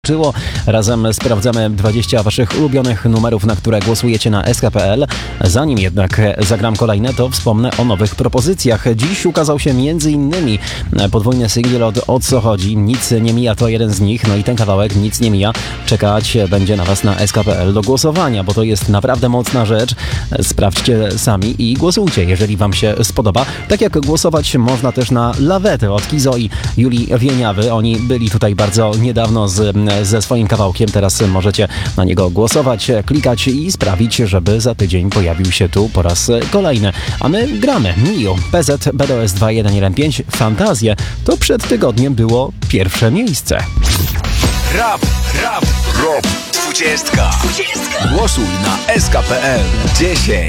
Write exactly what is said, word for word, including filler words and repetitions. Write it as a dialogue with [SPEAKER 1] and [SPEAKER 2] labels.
[SPEAKER 1] Czyło. Razem sprawdzamy dwadzieścia waszych ulubionych numerów, na które głosujecie na S K kropka P L. Zanim jednak zagram kolejne, to wspomnę o nowych propozycjach. Dziś ukazał się między innymi podwójny singiel od O Co Chodzi. Nic nie mija to jeden z nich, no i ten kawałek Nic nie mija czekać będzie na was na S K kropka P L do głosowania, bo to jest naprawdę mocna rzecz. Sprawdźcie sami i głosujcie, jeżeli wam się spodoba. Tak jak głosować można też na Lawetę od Kizo i Julii Wieniawy. Oni byli tutaj bardzo niedawno z ze swoim kawałkiem. Teraz możecie na niego głosować, klikać i sprawić, żeby za tydzień pojawił się tu po raz kolejny. A my gramy. Miu, P Z, B D O S dwa jeden jeden pięć, Fantazje. To przed tygodniem było pierwsze miejsce.
[SPEAKER 2] Rap, rap, rap, dwudziestka. Głosuj na S K kropka P L. dziesięć.